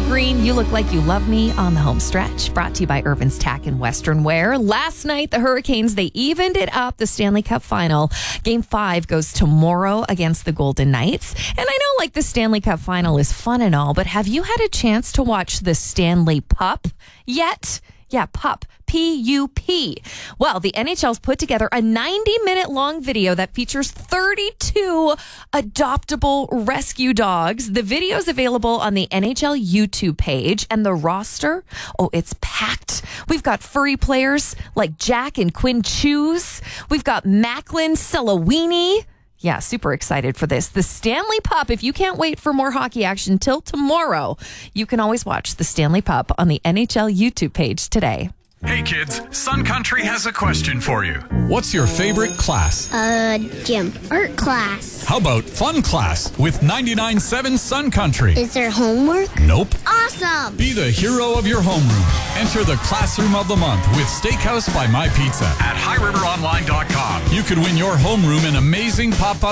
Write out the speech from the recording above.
Green, You Look Like You Love Me on the home stretch. Brought to you by Irvin's Tack and Western Wear. Last night, the Hurricanes, they evened it up. The Stanley Cup final. Game 5 goes tomorrow against the Golden Knights. And I know, the Stanley Cup final is fun and all, but have you had a chance to watch the Stanley Pup yet? Yeah, Pup. P-U-P. Well, the NHL's put together a 90-minute long video that features 32 adoptable rescue dogs. The video is available on the NHL YouTube page, and the roster, it's packed. We've got furry players like Jack and Quinn Chews. We've got Macklin Selawini. Yeah, super excited for this. The Stanley Pup, if you can't wait for more hockey action till tomorrow, you can always watch the Stanley Pup on the NHL YouTube page today. Hey kids, Sun Country has a question for you. What's your favorite class? Gym. Art class. How about fun class with 99.7 Sun Country? Is there homework? Nope. Awesome! Be the hero of your homeroom. Enter the Classroom of the Month with Steakhouse by My Pizza at highriveronline.com. You could win your homeroom an amazing pop-up